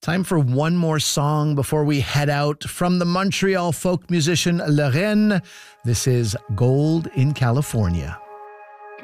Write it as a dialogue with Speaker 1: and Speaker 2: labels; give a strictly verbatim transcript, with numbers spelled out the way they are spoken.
Speaker 1: Time for one more song before we head out. From the Montreal folk musician Le Ren, this is Gold in California.